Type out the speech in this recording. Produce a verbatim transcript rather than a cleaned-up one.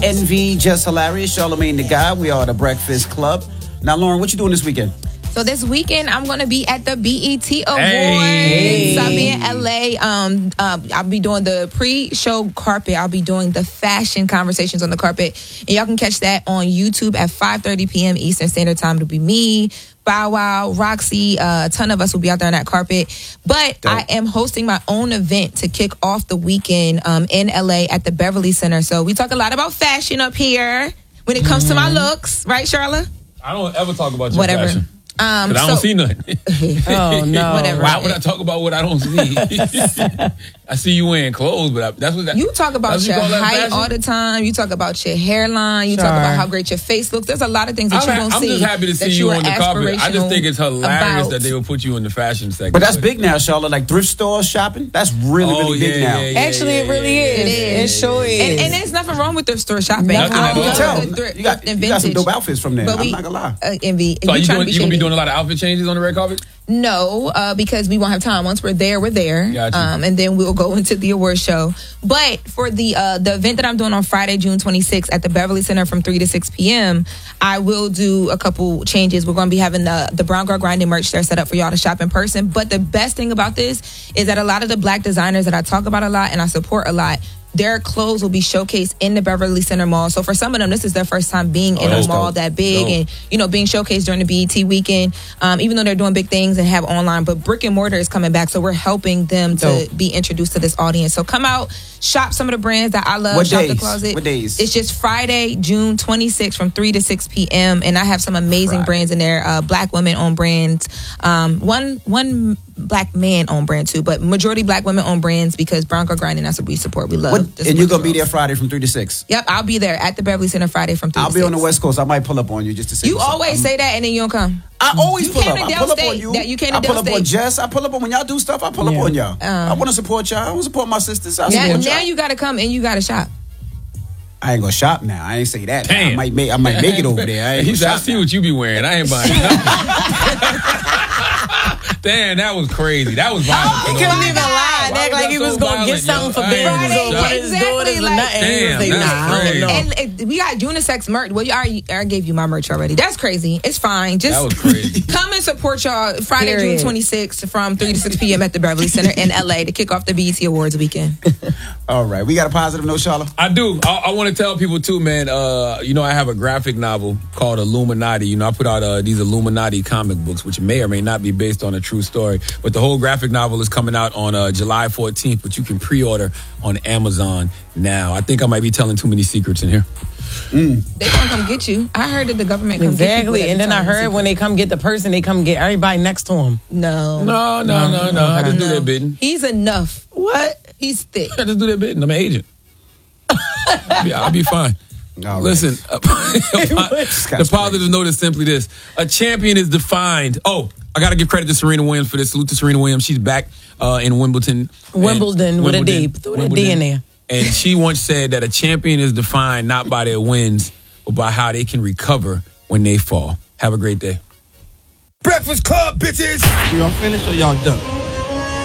Envy, Just Hilarious, Charlamagne the Guy. We are the Breakfast Club. Now, Lauren, what you doing this weekend? So this weekend, I'm going to be at the B E T Awards. Hey. I'll be in L A. Um, uh, I'll be doing the pre-show carpet. I'll be doing the fashion conversations on the carpet. And y'all can catch that on YouTube at five thirty p.m. Eastern Standard Time. It'll be me, Bow Wow, Roxy. Uh, a ton of us will be out there on that carpet. But Dope. I am hosting my own event to kick off the weekend um, in L A at the Beverly Center. So we talk a lot about fashion up here when it comes mm-hmm. to my looks. Right, Charla? I don't ever talk about your Whatever. fashion. Um, I don't so, see nothing. Oh, no. Whatever. Why would I talk about what I don't see? I see you wearing clothes, but I, that's what that, you talk about your height all the time. You talk about your hairline. You sure. talk about how great your face looks. There's a lot of things that I'm, you don't I'm see. I'm just happy to see you on the carpet. I just think it's hilarious about. that they will put you in the fashion section. But that's big now, Charlotte. Like thrift store shopping, that's really, oh, really yeah, big now. Yeah, yeah, Actually, yeah, it really yeah, is. It is. It sure is. And, and there's nothing wrong with thrift store shopping. Nothing at all. You can tell. Thrift, you, got, you got some dope outfits from there. But we, I'm not gonna lie. Uh, Envy. So are you, doing, be you gonna be doing a lot of outfit changes on the red carpet? No, uh, because we won't have time. Once we're there, we're there. Gotcha. Um, and then we'll go into the award show. But for the uh, the event that I'm doing on Friday, June twenty-sixth at the Beverly Center from three to six p.m., I will do a couple changes. We're going to be having the, the Brown Girl Grinding merch there set up for y'all to shop in person. But the best thing about this is that a lot of the black designers that I talk about a lot and I support a lot, their clothes will be showcased in the Beverly Center Mall. So for some of them, this is their first time being in oh, a mall dope. that big Dope. and, you know, being showcased during the B E T weekend, um, even though they're doing big things and have online. But brick and mortar is coming back. So we're helping them to Dope. be introduced to this audience. So come out, shop some of the brands that I love. What shop days? the closet. What days? It's just Friday, June twenty-sixth from three to six p.m. And I have some amazing Friday. brands in there. Uh, black women owned brands. Um, one, one black man owned brand too, but majority black women owned brands because Brown Girl Grinding, that's what we support. We love. What, and you're gonna be there Friday from three to six. Yep, I'll be there at the Beverly Center Friday from three I'll to be six. on the West Coast. I might pull up on you just to say. You what's up. always I'm- say that and then you don't come. I always You pull came up. to I Del pull up State. on you. That you came to I pull Del up on State. Jess. I pull up on when y'all do stuff. I pull up Yeah. on y'all. I Um, want to support y'all. I want to support my sisters. I Now, support now y'all. you got to come and you got to shop. I ain't gonna shop now. I ain't say that. I Damn. might make. I might make it over there. I ain't He gonna said, I shop see now. what you be wearing. I ain't buying nothing. Damn, that was crazy. That was violent. He couldn't even lie and Why act was like he that was so going to get violent, something yo? for I ain't Ben's even or shot. one of his Exactly, daughters or like- nothing. He Damn, was like, that's nah, I crazy. don't know. And uh, we got unisex merch. Well, you already, I gave you my merch already. That's crazy. It's fine. Just That was crazy. come and support y'all Friday, Period. June twenty-sixth from three to six p.m. at the Beverly Center in L A to kick off the B E T Awards weekend. All right, we got a positive note, Charlotte. I do. I, I want to tell people too, man. Uh, you know, I have a graphic novel called Illuminati. You know, I put out uh, these Illuminati comic books, which may or may not be based on a true story. But the whole graphic novel is coming out on uh, July fourteenth. But you can pre-order on Amazon now. I think I might be telling too many secrets in here. Mm. They gonna come get you. I heard that the government come get Exactly. you. And then I heard when they come get the person, they come get everybody next to him. No. No, no, no, no. I just do No. that bidding. He's enough. What? He's thick. I just do that bidding. I'm an agent. I'll, be, I'll be fine. All right. Listen, uh, the positive note is simply this. A champion is defined. Oh, I got to give credit to Serena Williams for this. Salute to Serena Williams. She's back uh, in Wimbledon. Wimbledon And- with a D. Wimbledon. Throw that D in there. And she once said that a champion is defined not by their wins, but by how they can recover when they fall. Have a great day. Breakfast Club, bitches! Y'all finished or y'all done?